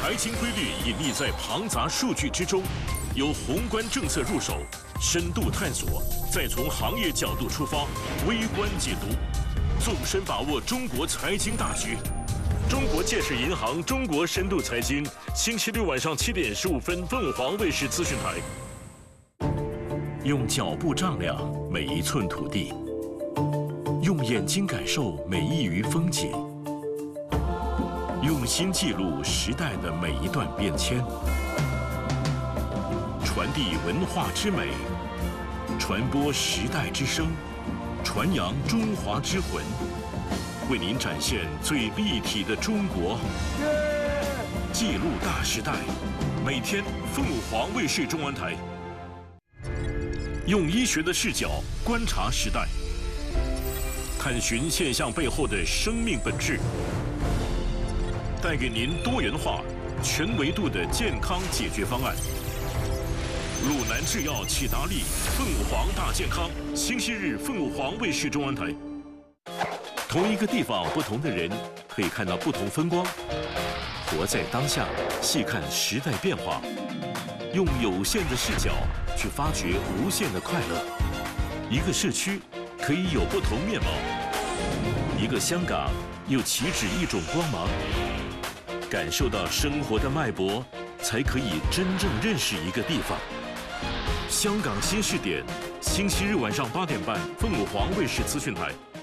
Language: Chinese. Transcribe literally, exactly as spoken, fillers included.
财经规律隐匿在庞杂数据之中，由宏观政策入手，深度探索，再从行业角度出发，微观解读，纵深把握中国财经大局。中国建设银行中国深度财经，星期六晚上七点十五分，凤凰卫视资讯台。用脚步丈量每一寸土地，用眼睛感受每一隅风景，用心记录时代的每一段变迁，传递文化之美，传播时代之声，传扬中华之魂，为您展现最立体的中国，记录大时代。每天凤凰卫视中文台，用医学的视角观察时代，探寻现象背后的生命本质，带给您多元化、全维度的健康解决方案。鲁南制药启达利，凤凰大健康，星期日凤凰卫视中文台。同一个地方，不同的人，可以看到不同风光。活在当下，细看时代变化，用有限的视角去发掘无限的快乐。一个社区可以有不同面貌，一个香港又岂止一种光芒。感受到生活的脉搏，才可以真正认识一个地方。香港新视点，星期日晚上八点半，凤凰卫视资讯台。